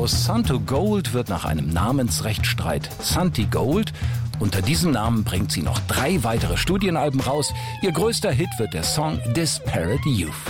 Aus Santo Gold wird nach einem Namensrechtsstreit Santi Gold. Unter diesem Namen bringt sie noch 3 weitere Studienalben raus. Ihr größter Hit wird der Song Disparate Youth.